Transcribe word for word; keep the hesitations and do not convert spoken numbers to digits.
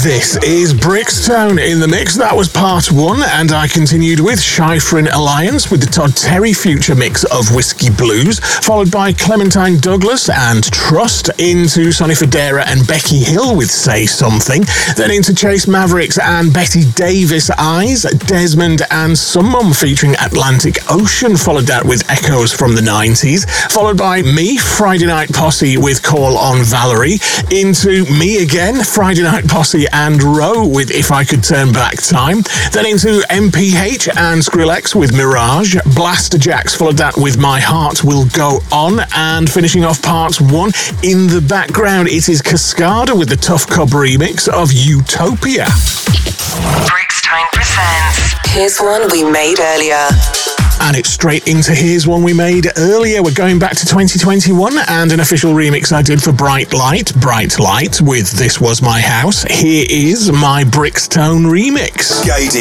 This is Brixton in the mix. That was part one, and I continued with Schifrin Alliance with the Todd Terry Future mix of Whiskey Blues, followed by Clementine Douglas and Trust, into Sonny Fodera and Becky Hill with Say Something, then into Chase Mavericks and Betty Davis Eyes, Desmond and Some Mum featuring Atlantic Ocean, followed that with Echoes from the nineties, followed by me, Friday Night Posse with Call on Valerie, into me again, Friday Night Posse and Row with If I Could Turn Back Time, then into M P H and Skrillex with Mirage, Blaster Jacks followed that with My Heart Will Go On, and finishing off part one, in the background it is Cascada with the Tough Cub remix of Utopia. Brixton presents Here's One We Made Earlier. And it's straight into Here's One We Made Earlier. We're going back to twenty twenty-one and an official remix I did for Bright Light, Bright Light with This Was My House. Here is my Brixton remix. Gady.